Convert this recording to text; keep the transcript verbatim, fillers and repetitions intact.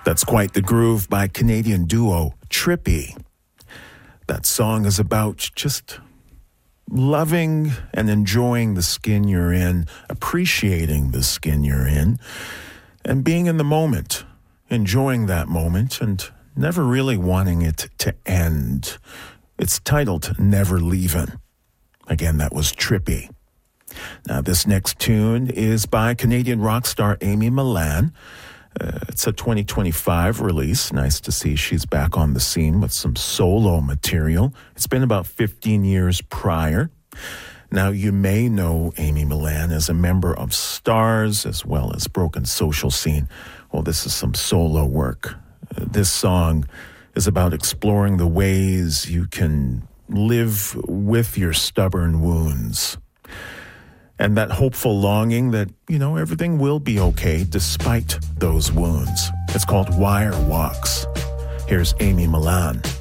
That's quite the groove by Canadian duo Trippy. That song is about just loving and enjoying the skin you're in, appreciating the skin you're in, and being in the moment, enjoying that moment, and never really wanting it to end. It's titled Never Leavin'. Again, that was Trippy. Now, this next tune is by Canadian rock star Amy Millan. Uh, it's a twenty twenty-five release. Nice to see she's back on the scene with some solo material. It's been about fifteen years prior. Now, you may know Amy Millan as a member of Stars as well as Broken Social Scene. Well, this is some solo work. Uh, this song is about exploring the ways you can live with your stubborn wounds. And that hopeful longing that, you know, everything will be okay despite those wounds. It's called Wire Walks. Here's Amy Millan.